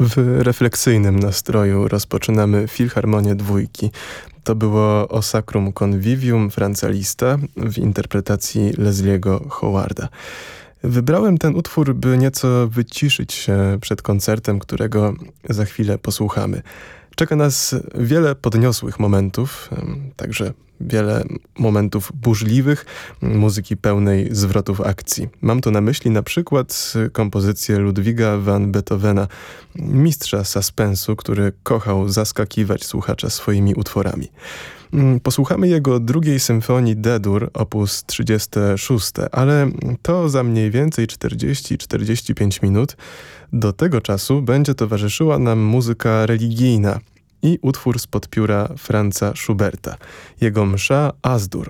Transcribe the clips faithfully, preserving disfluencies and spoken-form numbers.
W refleksyjnym nastroju rozpoczynamy Filharmonię Dwójki. To było O Sacrum Convivium Franza Liszta w interpretacji Leslie'ego Howarda. Wybrałem ten utwór, by nieco wyciszyć się przed koncertem, którego za chwilę posłuchamy. Czeka nas wiele podniosłych momentów, także wiele momentów burzliwych, muzyki pełnej zwrotów akcji. Mam tu na myśli na przykład kompozycję Ludwiga van Beethovena, mistrza suspensu, który kochał zaskakiwać słuchacza swoimi utworami. Posłuchamy jego drugiej symfonii D-dur, opus trzydzieste szóste, ale to za mniej więcej czterdzieści do czterdziestu pięciu minut. Do tego czasu będzie towarzyszyła nam muzyka religijna i utwór spod pióra Franza Schuberta, jego msza Az-dur.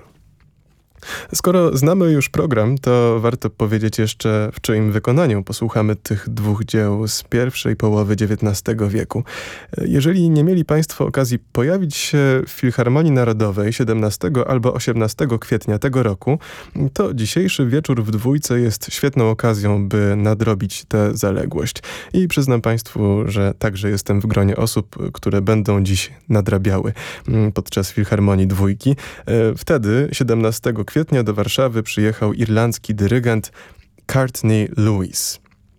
Skoro znamy już program, to warto powiedzieć jeszcze, w czyim wykonaniu posłuchamy tych dwóch dzieł z pierwszej połowy dziewiętnastego wieku. Jeżeli nie mieli Państwo okazji pojawić się w Filharmonii Narodowej siedemnastego albo osiemnastego kwietnia tego roku, to dzisiejszy wieczór w Dwójce jest świetną okazją, by nadrobić tę zaległość. I przyznam Państwu, że także jestem w gronie osób, które będą dziś nadrabiały podczas Filharmonii Dwójki. Wtedy, siedemnastego kwietnia, do Warszawy przyjechał irlandzki dyrygent Courtney Lewis.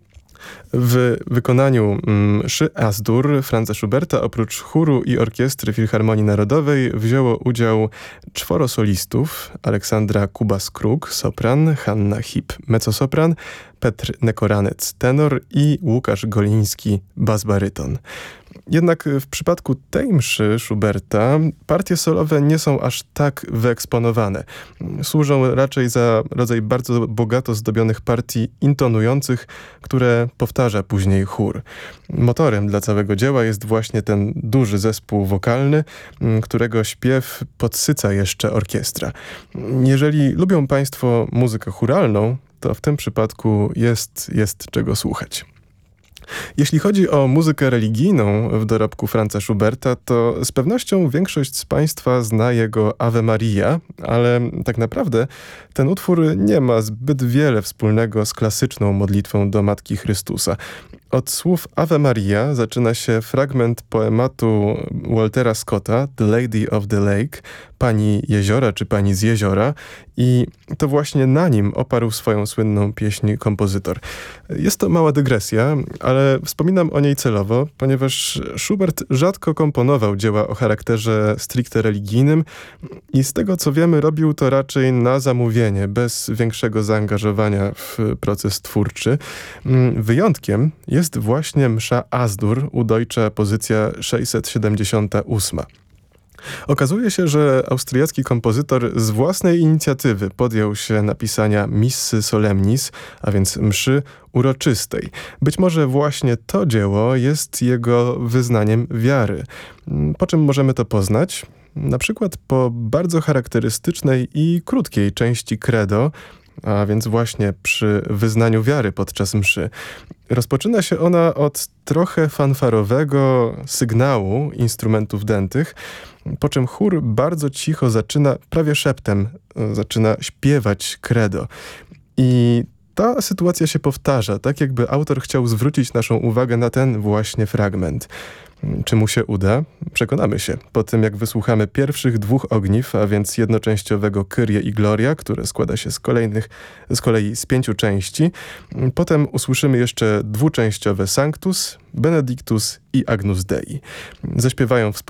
W wykonaniu mszy Az-dur Franza Schuberta oprócz chóru i orkiestry Filharmonii Narodowej wzięło udział czworo solistów: Aleksandra Kubas-Kruk, sopran, Hanna Hip, mezzosopran, Petr Nekoranec, tenor i Łukasz Goliński, bas-baryton. Jednak w przypadku tej mszy Schuberta partie solowe nie są aż tak wyeksponowane. Służą raczej za rodzaj bardzo bogato zdobionych partii intonujących, które powtarza później chór. Motorem dla całego dzieła jest właśnie ten duży zespół wokalny, którego śpiew podsyca jeszcze orkiestra. Jeżeli lubią Państwo muzykę chóralną, to w tym przypadku jest, jest czego słuchać. Jeśli chodzi o muzykę religijną w dorobku Franza Schuberta, to z pewnością większość z Państwa zna jego Ave Maria, ale tak naprawdę ten utwór nie ma zbyt wiele wspólnego z klasyczną modlitwą do Matki Chrystusa. Od słów Ave Maria zaczyna się fragment poematu Waltera Scotta, The Lady of the Lake, Pani Jeziora czy Pani z Jeziora, i to właśnie na nim oparł swoją słynną pieśń kompozytor. Jest to mała dygresja, ale wspominam o niej celowo, ponieważ Schubert rzadko komponował dzieła o charakterze stricte religijnym i z tego co wiemy robił to raczej na zamówienie, bez większego zaangażowania w proces twórczy. Wyjątkiem jest właśnie msza Az-dur, udojcza pozycja sześćset siedemdziesiąta ósma. Okazuje się, że austriacki kompozytor z własnej inicjatywy podjął się napisania Missy Solemnis, a więc mszy uroczystej. Być może właśnie to dzieło jest jego wyznaniem wiary. Po czym możemy to poznać? Na przykład po bardzo charakterystycznej i krótkiej części credo, a więc właśnie przy wyznaniu wiary podczas mszy. Rozpoczyna się ona od trochę fanfarowego sygnału instrumentów dętych, po czym chór bardzo cicho zaczyna, prawie szeptem, zaczyna śpiewać credo. I ta sytuacja się powtarza, tak jakby autor chciał zwrócić naszą uwagę na ten właśnie fragment. Czy mu się uda? Przekonamy się po tym, jak wysłuchamy pierwszych dwóch ogniw, a więc jednoczęściowego Kyrie i Gloria, które składa się z kolejnych, z kolei z pięciu części. Potem usłyszymy jeszcze dwuczęściowe Sanctus, Benedictus i Agnus Dei. Zaśpiewają w